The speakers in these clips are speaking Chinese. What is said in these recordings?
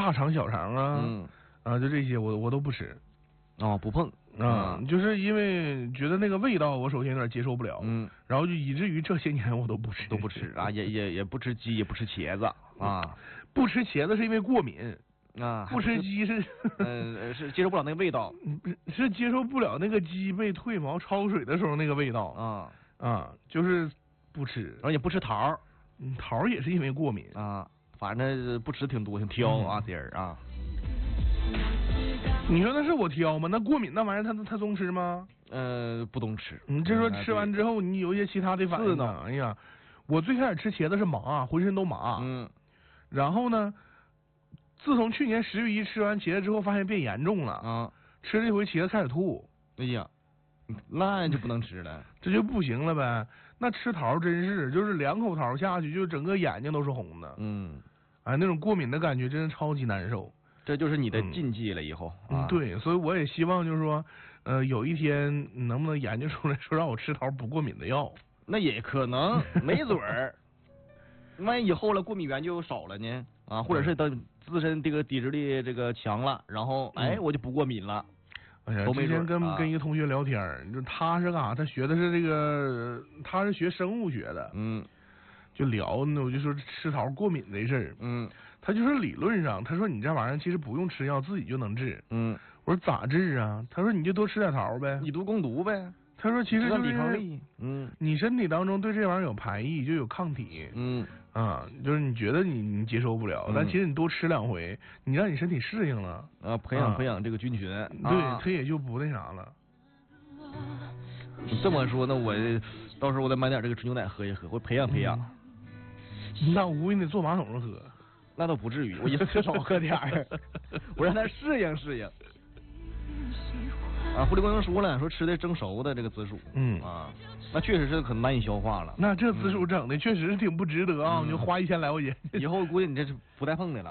大肠、小肠啊，就这些我都不吃。 哦，不碰就是因为觉得那个味道我首先有点接受不了，然后就以至于这些年我都不吃啊，也不吃鸡，也不吃茄子啊， 不吃茄子是因为过敏啊， 不吃鸡是是接受不了那个味道， 是接受不了那个鸡被褪毛焯水的时候那个味道就是不吃， 而且不吃桃， 桃也是因为过敏啊，反正不吃挺多，挺挑啊，这人啊。 你说那是我挑吗？那过敏那玩意儿他总吃吗？ 不懂吃。 你这说吃完之后你有一些其他的反应呢？哎呀，我最开始吃茄子是麻，浑身都麻。然后呢，自从去年10月1吃完茄子之后，发现变严重了。吃了一回茄子开始吐。 哎呀，那就不能吃了， 这就不行了呗。那吃桃真是，就是2口桃下去，就整个眼睛都是红的。哎，那种过敏的感觉真是超级难受。 这就是你的禁忌了，以后。 对，所以我也希望就是说，有一天能不能研究出来说让我吃桃不过敏的药？ 那也可能，没准儿。万一以后了过敏源就少了呢？啊，或者是等自身这个抵制力这个强了，然后我就不过敏了。 哎呀，之前跟一个同学聊天，就他是干啥？他学的是这个，他是学生物学的。就聊呢，我就说吃桃过敏这事儿。他就说理论上，他说你这玩意儿其实不用吃药，自己就能治。我说咋治啊？他说你就多吃点桃呗， 以毒攻毒呗。 他说其实就是抵抗力。 你身体当中对这玩意儿有排异，就有抗体。就是你觉得你接受不了，但其实你多吃2回，你让你身体适应了培养这个菌群， 对，它也就不那啥了。 你这么说，那我到时候我得买点这个纯牛奶喝一喝，我培养。 那无非你得坐马桶上喝。 那倒不至于，我一次少喝点儿，我让他适应。护理官又说了，说吃的蒸熟的这个紫薯，那确实是很难以消化了。 那这紫薯整的确实是挺不值得啊！你就花1000来块钱， 以后估计你这是不带碰的了。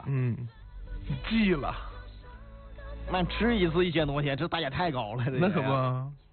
记了。 那吃一次1000多块钱，这代价太高了。 那可不。